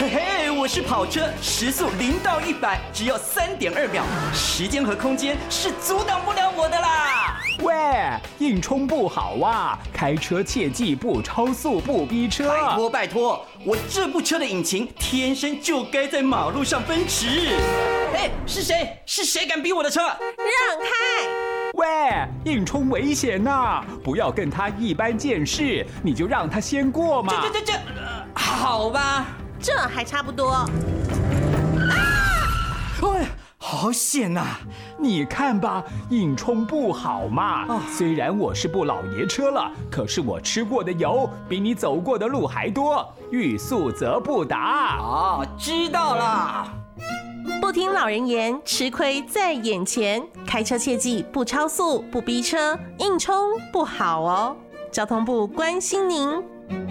嘿嘿，我是跑车，时速0到100只要3.2秒，时间和空间是阻挡不了我的啦！ 喂，硬冲不好啊，开车切记不超速不逼车。 拜托，我这部车的引擎天生就该在马路上奔驰。哎，是谁敢逼我的车？ 让开！ 喂，硬冲危险呐，不要跟他一般见识，你就让他先过嘛。 好吧。 这还差不多。 哎，好险呐！ 你看吧，硬冲不好嘛。虽然我是部老爷车了，可是我吃过的油比你走过的路还多，欲速则不达。 哦，知道了。 不听老人言，吃亏在眼前。开车切记不超速不逼车，硬冲不好哦。交通部关心您。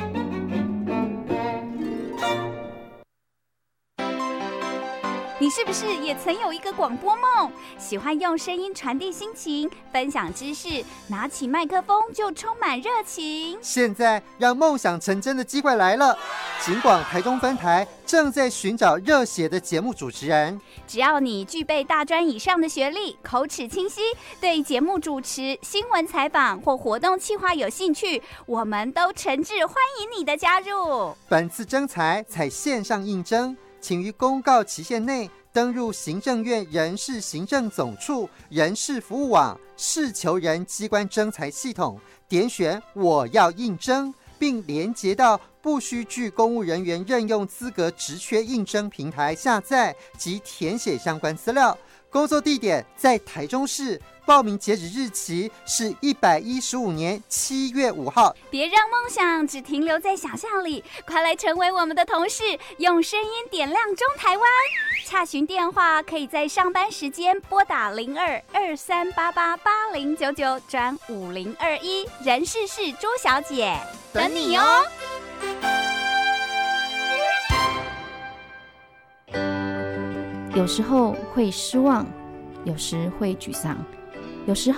你是不是也曾有一个广播梦？喜欢用声音传递心情，分享知识，拿起麦克风就充满热情。 现在让梦想成真的机会来了，警广台中分台正在寻找热血的节目主持人。 只要你具备大专以上的学历，口齿清晰，对节目主持、新闻采访或活动企划有兴趣，我们都诚挚欢迎你的加入。 本次征才采线上应征，请于公告期限内登入行政院人事行政总处人事服务网事求人机关征才系统，点选我要应征，并连结到不需具公务人员任用资格职缺应征平台下载及填写相关资料。工作地点在台中市，报名截止日期是115年7月5号。 别让梦想只停留在想象里，快来成为我们的同事，用声音点亮中台湾。洽询电话可以在上班时间拨打02-2388-8099转5021，人事是朱小姐，等你哦。 有时候会失望，有时会沮丧，有时候